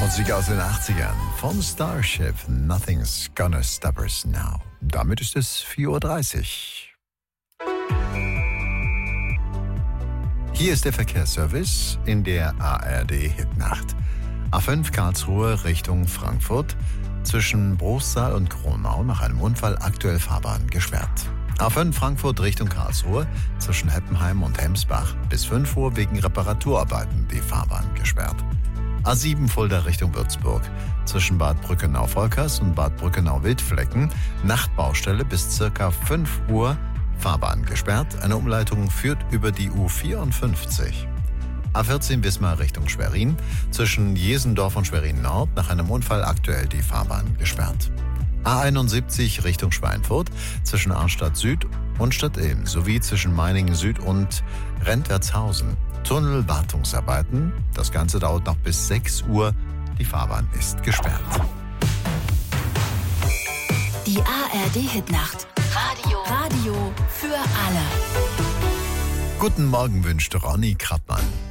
Musik aus den 80ern von Starship, Nothing's Gonna Stop Us Now. Damit ist es 4:30 Uhr. Hier ist der Verkehrsservice in der ARD-Hitnacht. A5 Karlsruhe Richtung Frankfurt, zwischen Bruchsal und Kronau nach einem Unfall aktuell Fahrbahn gesperrt. A5 Frankfurt Richtung Karlsruhe, zwischen Heppenheim und Hemsbach bis 5 Uhr wegen Reparaturarbeiten die Fahrbahn gesperrt. A7 Fulda Richtung Würzburg, zwischen Bad Brückenau-Volkers und Bad Brückenau-Wildflecken, Nachtbaustelle bis ca. 5 Uhr, Fahrbahn gesperrt. Eine Umleitung führt über die U54. A14 Wismar Richtung Schwerin, zwischen Jesendorf und Schwerin Nord nach einem Unfall aktuell die Fahrbahn gesperrt. A71 Richtung Schweinfurt, zwischen Arnstadt Süd und Stadtilm sowie zwischen Meiningen Süd und Rentwertshausen. Tunnelwartungsarbeiten. Das Ganze dauert noch bis 6 Uhr. Die Fahrbahn ist gesperrt. Die ARD-Hitnacht. Radio für alle. Guten Morgen wünscht Ronny Krappmann.